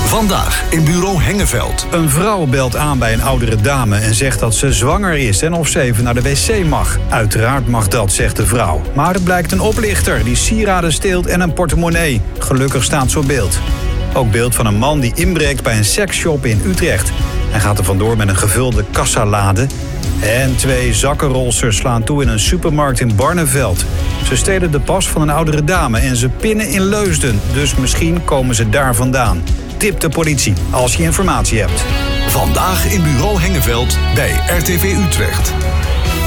Vandaag in Bureau Hengeveld. Een vrouw belt aan bij een oudere dame en zegt dat ze zwanger is en of ze even naar de wc mag. Uiteraard mag dat, zegt de vrouw. Maar het blijkt een oplichter die sieraden steelt en een portemonnee. Gelukkig staat ze op beeld. Ook beeld van een man die inbreekt bij een seksshop in Utrecht. Hij gaat er vandoor met een gevulde kassalade. En 2 zakkenrolsters slaan toe in een supermarkt in Barneveld. Ze stelen de pas van een oudere dame en ze pinnen in Leusden. Dus misschien komen ze daar vandaan. Tip de politie als je informatie hebt. Vandaag in Bureau Hengeveld bij RTV Utrecht.